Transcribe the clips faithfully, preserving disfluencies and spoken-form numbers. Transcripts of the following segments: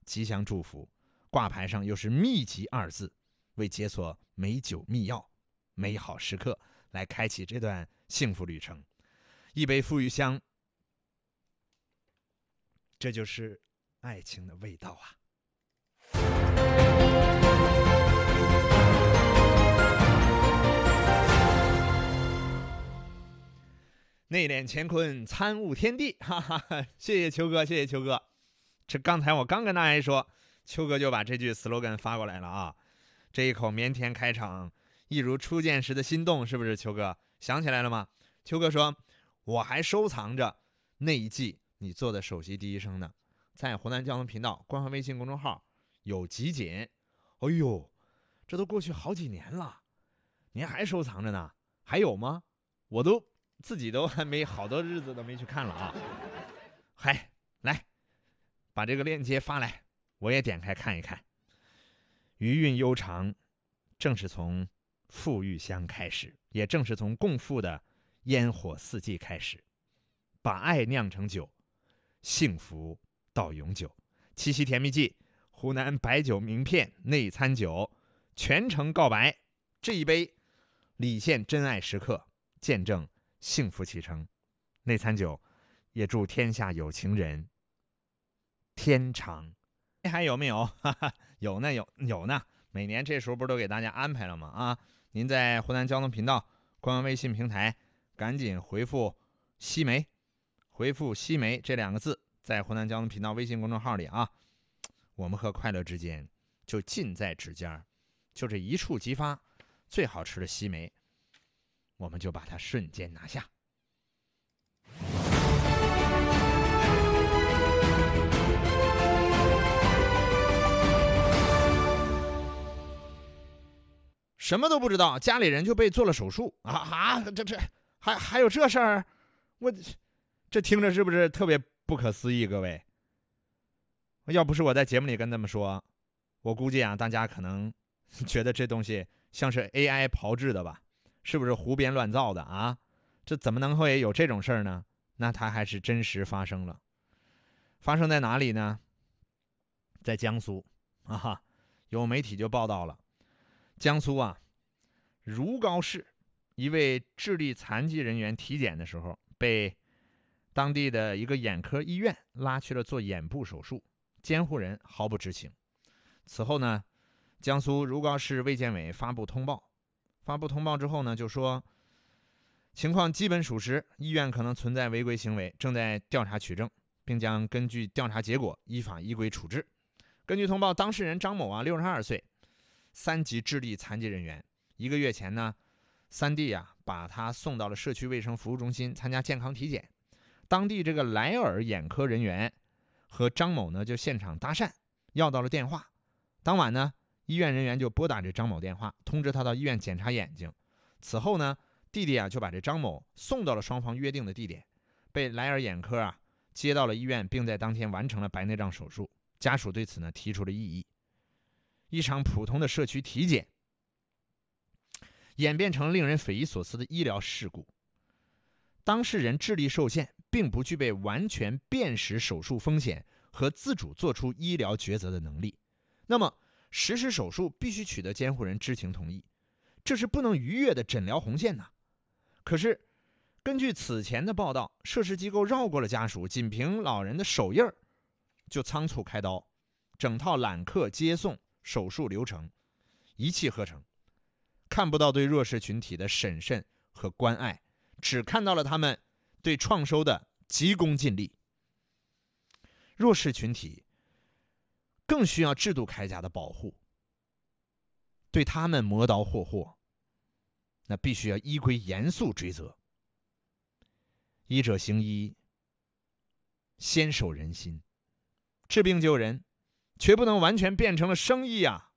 吉祥祝福，挂牌上又是秘籍二字，为解锁美酒秘钥、美好时刻，来开启这段幸福旅程。一杯馥郁香，这就是爱情的味道啊！内敛乾坤，参悟天地，哈哈哈！谢谢秋哥，谢谢秋哥。这刚才我刚跟大家说，秋哥就把这句 slogan 发过来了啊！这一口腼腆开场，一如初见时的心动，是不是秋哥？想起来了吗？秋哥说，我还收藏着那一季你做的首席第一声呢，在湖南交通频道官方微信公众号有集锦。哎呦，这都过去好几年了，您还收藏着呢？还有吗？我都自己都还没好多日子都没去看了啊！嗨，来，把这个链接发来，我也点开看一看。余韵悠长，正是从馥郁香开始，也正是从共赴的烟火四季开始，把爱酿成酒，幸福到永久。七夕甜蜜季，湖南白酒名片内参酒，全程告白，这一杯礼献真爱时刻，见证幸福启程。内参酒也祝天下有情人天长。还有没有？哈哈，有呢，有有呢。每年这时候不是都给大家安排了吗？啊，您在湖南交通频道官方微信平台赶紧回复西梅，回复西梅这两个字，在湖南交通频道微信公众号里啊，我们和快乐之间就近在指尖，就这一触即发，最好吃的西梅，我们就把它瞬间拿下。什么都不知道，家里人就被做了手术啊啊！这这还还有这事儿？我这听着是不是特别不可思议？各位，要不是我在节目里跟他们说，我估计啊，大家可能觉得这东西像是 A I 炮制的吧？是不是胡编乱造的啊？这怎么能会有这种事儿呢？那它还是真实发生了。发生在哪里呢？在江苏啊，有媒体就报道了。江苏啊，如皋市一位智力残疾人员体检的时候，被当地的一个眼科医院拉去了做眼部手术，监护人毫不知情。此后呢，江苏如皋市卫健委发布通报，发布通报之后呢，就说情况基本属实，医院可能存在违规行为，正在调查取证，并将根据调查结果依法依规处置。根据通报，当事人张某啊，六十二岁。三级智力残疾人员，一个月前呢，三弟啊把他送到了社区卫生服务中心参加健康体检。当地这个莱尔眼科人员和张某呢就现场搭讪，要到了电话。当晚呢，医院人员就拨打这张某电话，通知他到医院检查眼睛。此后呢，弟弟啊就把这张某送到了双方约定的地点，被莱尔眼科啊接到了医院，并在当天完成了白内障手术。家属对此呢提出了异议。一场普通的社区体检演变成令人匪夷所思的医疗事故。当事人智力受限，并不具备完全辨识手术风险和自主做出医疗抉择的能力。那么实施手术必须取得监护人知情同意，这是不能逾越的诊疗红线呐。可是根据此前的报道，涉事机构绕过了家属，仅凭老人的手印就仓促开刀，整套揽客接送手术流程一气呵成，看不到对弱势群体的审慎和关爱，只看到了他们对创收的急功近利。弱势群体更需要制度铠甲的保护，对他们磨刀霍霍，那必须要依规严肃追责。医者行医，先守人心，治病救人却不能完全变成了生意啊！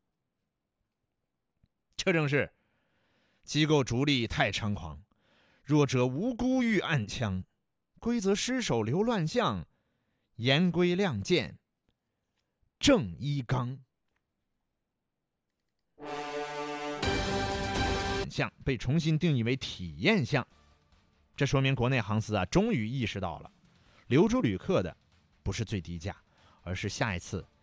这正是机构逐利太猖狂，弱者无辜遇暗枪，规则失守留乱象，严规亮剑正一纲。项被重新定义为体验项，这说明国内航司啊终于意识到了，留住旅客的不是最低价，而是下一次